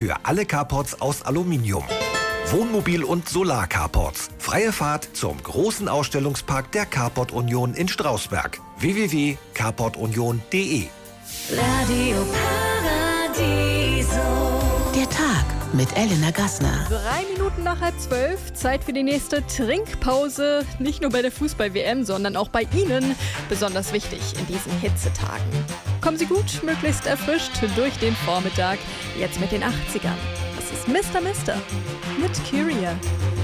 für alle Carports aus Aluminium. Wohnmobil- und Solar-Carports. Freie Fahrt zum großen Ausstellungspark der Carport Union in Strausberg. www.carportunion.de. Radio Paradiso. Der Tag mit Elena Gassner. 3 Minuten nach 11:30, Zeit für die nächste Trinkpause. Nicht nur bei der Fußball-WM, sondern auch bei Ihnen. Besonders wichtig in diesen Hitzetagen. Kommen Sie gut, möglichst erfrischt durch den Vormittag. Jetzt mit den 80ern. Das ist Mr. mit Kyria.